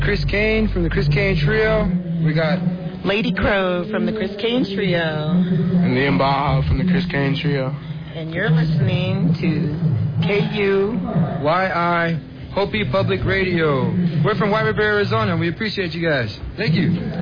Chris Kane from the Chris Kane Trio. We got Lady Crow from the Chris Kane Trio. And Liam Baha from the Chris Kane Trio. And you're listening to KUYI Hopi Public Radio. We're from White River, Arizona, and we appreciate you guys. Thank you.